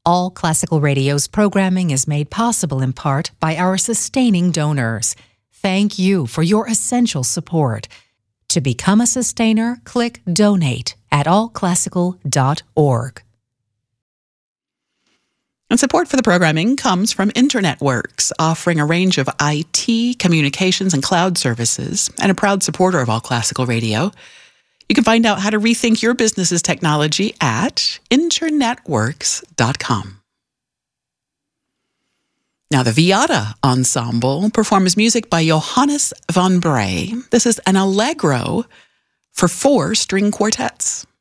All Classical Radio's programming is made possible in part by our sustaining donors. Thank you for your essential support. To become a sustainer, click Donate at allclassical.org. And support for the programming comes from InternetWorks, offering a range of IT, communications, and cloud services, and a proud supporter of All Classical Radio. You can find out how to rethink your business's technology at internetworks.com. Now, the Viada Ensemble performs music by Johannes van Bray. This is an allegro for 4 string quartets.